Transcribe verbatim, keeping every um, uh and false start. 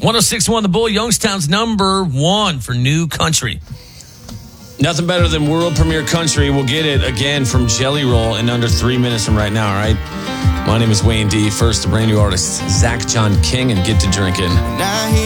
one oh six point one The Bull, Youngstown's number one for new country. Nothing better than world premiere country. We'll get it again from Jelly Roll in under three minutes from right now, all right? My name is Wayne D. First, a brand new artist, Zach John King, and Get to Drinking.